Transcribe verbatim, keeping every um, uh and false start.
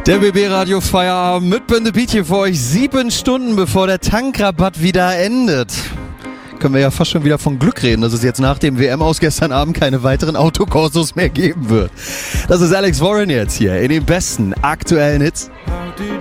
Der B B-Radio Feierabend mit Bände Beat hier für euch. Sieben Stunden bevor der Tankrabatt wieder endet. Können wir ja fast schon wieder von Glück reden, dass es jetzt nach dem W M aus gestern Abend keine weiteren Autokorsos mehr geben wird. Das ist Alex Warren jetzt hier in den besten aktuellen Hits.